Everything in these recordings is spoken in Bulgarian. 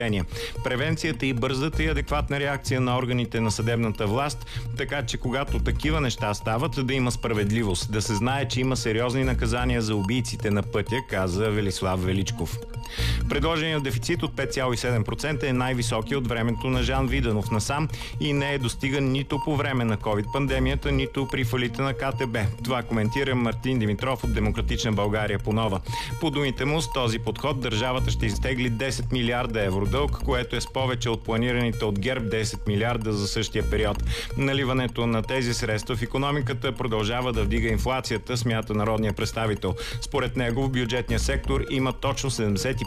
Превенцията и бързата и адекватна реакция на органите на съдебната власт, така че когато такива неща стават, да има справедливост, да се знае, че има сериозни наказания за убийците на пътя, каза Велислав Величков. Предложеният дефицит от 5,7% е най-високия от времето на Жан Виденов насам и не е достиган нито по време на COVID-пандемията, нито при фалита на КТБ. Това коментира Мартин Димитров от Демократична България по нова. По думите му, с този подход държавата ще изтегли 10 милиарда евро дълг, което е с повече от планираните от ГЕРБ 10 милиарда за същия период. Наливането на тези средства в икономиката продължава да вдига инфлацията, смята народния представител. Според него в бюджетния сектор има точно 75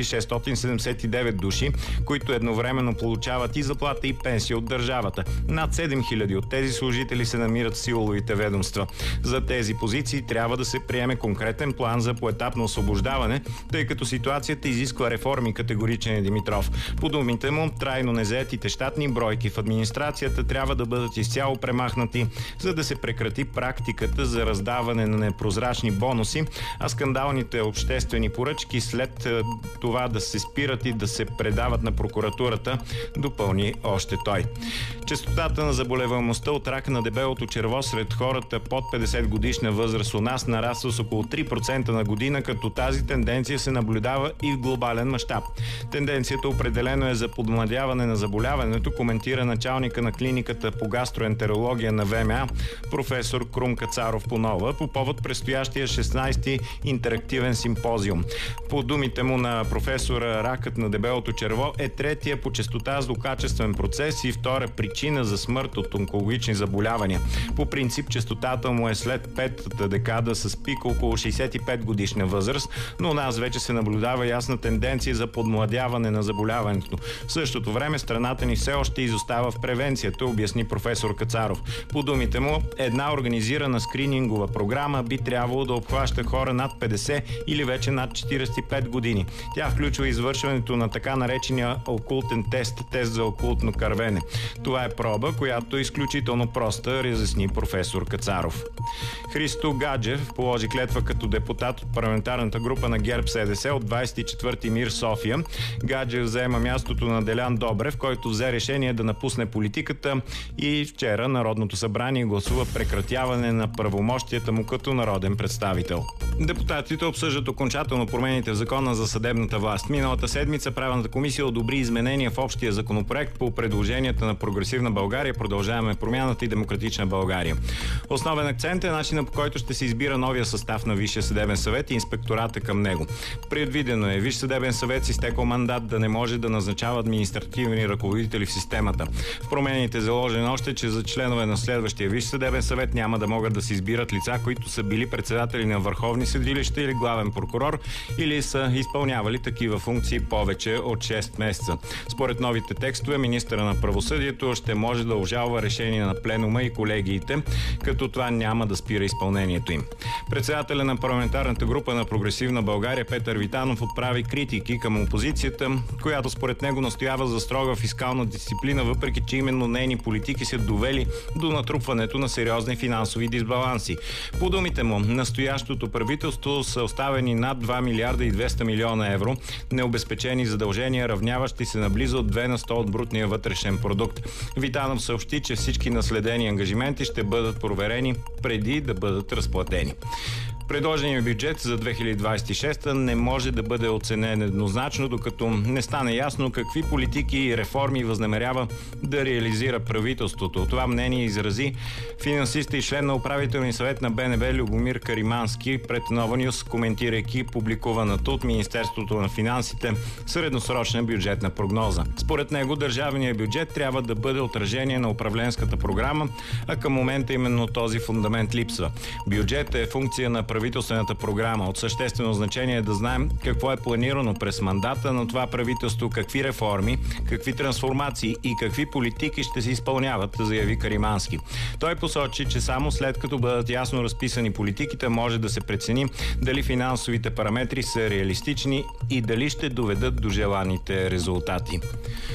679 души, които едновременно получават и заплата и пенсия от държавата. Над 7000 от тези служители се намират в силовите ведомства. За тези позиции трябва да се приеме конкретен план за поетапно освобождаване, тъй като ситуацията изисква реформи, категоричен е Димитров. По думите му, трайно незаетите щатни бройки в администрацията трябва да бъдат изцяло премахнати, за да се прекрати практиката за раздаване на непрозрачни бонуси, а скандалните обществени поръчки след това да се спират и да се предават на прокуратурата, допълни още той. Честотата на заболеваемостта от рак на дебелото черво сред хората под 50 годишна възраст у нас нараства с около 3% на година, като тази тенденция се наблюдава и в глобален мащаб. Тенденцията определено е за подмладяване на заболяването, коментира началника на клиниката по гастроентерология на ВМА, професор Крум Кацаров по нова, по повод предстоящия 16-ти интерактивен симпозиум. По думите му на професора, ракът на дебелото черво е третия по честота злокачествен процес и втора причина за смърт от онкологични заболявания. По принцип, честотата му е след петата декада с пик около 65 годишна възраст, но у нас вече се наблюдава ясна тенденция за подмладяване на заболяването. В същото време страната ни все още изостава в превенцията, обясни професор Кацаров. По думите му, една организирана скринингова програма би трябвало да обхваща хора над 50 или вече над 45 години. Тя включва извършването на така наречения окултен тест за окултно кървене. Това е проба, която е изключително проста, разясни професор Кацаров. Христо Гаджев положи клетва като депутат от парламентарната група на ГЕРБ-СДС от 24-ти МИР София. Гаджев заема мястото на Делян Добрев, който взе решение да напусне политиката и вчера Народното събрание гласува прекратяване на правомощията му като народен представител. Депутатите обсъждат окончателно промените в закона за съдебната власт. Миналата седмица Правната комисия одобри изменения в общия законопроект по предложенията на Прогресивна България, Продължаваме промяната и Демократична България. Основен акцент е начинът, по който ще се избира новия състав на Висшия съдебен съвет и инспектората към него. Предвидено е Висш съдебен съвет с изтекъл мандат да не може да назначава административни ръководители в системата. В промените е заложено още, че за членове на следващия Висш съдебен съвет няма да могат да се избират лица, които са били председатели на върховни съдилища или главен прокурор, или са изпълнявали такива функции повече от 6 месеца. Според новите текстове, министъра на правосъдието ще може да обжалва решение на пленума и колегиите, като това няма да спира изпълнението им. Председателя на парламентарната група на Прогресивна България Петър Витанов отправи критики към опозицията, която според него настоява за строга фискална дисциплина, въпреки че именно нейни политики са довели до натрупването на сериозни финансови дисбаланси. По думите му, настоящото правителство са оставени над 2 милиарда и 200 милиона евро необезпечени задължения, равняващи се на близо 2 на 100 от брутния вътрешен продукт. Витанов съобщи, че всички наследени ангажименти ще бъдат проверени преди да бъдат разплатени. Предложеният бюджет за 2026 не може да бъде оценен еднозначно, докато не стане ясно какви политики и реформи възнамерява да реализира правителството. Това мнение изрази финансист и член на управителния съвет на БНБ Любомир Каримански пред Нова Нюс, коментирайки публикуваната от Министерството на финансите средносрочна бюджетна прогноза. Според него държавният бюджет трябва да бъде отражение на управленската програма, а към момента именно този фундамент липсва. Бюджетът е функция на правителствената програма. От съществено значение е да знаем какво е планирано през мандата на това правителство, какви реформи, какви трансформации и какви политики ще се изпълняват, заяви Каримански. Той посочи, че само след като бъдат ясно разписани политиките, може да се прецени дали финансовите параметри са реалистични и дали ще доведат до желаните резултати.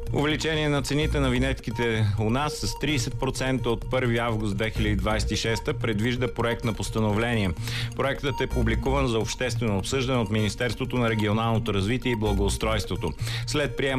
Увеличение на цените на винетките у нас с 30% от 1 август 2026 предвижда проект на постановление. Проектът е публикуван за обществено обсъждане от Министерството на регионалното развитие и благоустройството. След приемане